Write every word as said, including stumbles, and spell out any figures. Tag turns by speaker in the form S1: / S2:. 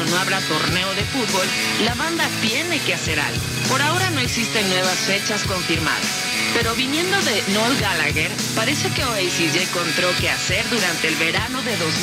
S1: pero no habrá torneo de fútbol, la banda tiene que hacer algo. Por ahora no existen nuevas fechas confirmadas, pero viniendo de Noel Gallagher, parece que Oasis ya encontró qué hacer durante el verano de dos